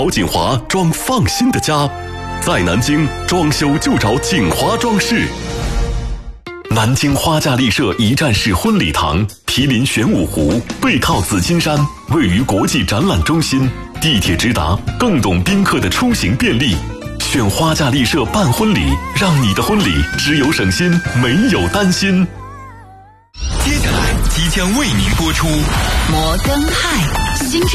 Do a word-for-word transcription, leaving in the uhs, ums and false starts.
找锦华装放心的家，在南京装修就找锦华装饰。南京花架丽舍一站式婚礼堂，毗邻玄武湖，背靠紫金山，位于国际展览中心，地铁直达，更懂宾客的出行便利。选花架丽舍办婚礼，让你的婚礼只有省心，没有担心。 接下来即将为您播出摩根派新